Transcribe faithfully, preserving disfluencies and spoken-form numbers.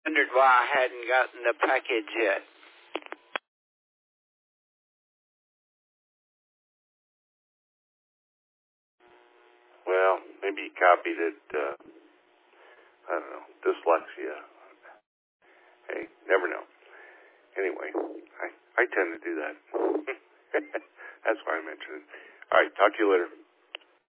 Wondered why I hadn't gotten the package yet. Well, maybe you copied it, uh, I don't know, dyslexia. Hey, never know. Anyway, I, I tend to do that. That's why I mentioned it. All right, talk to you later.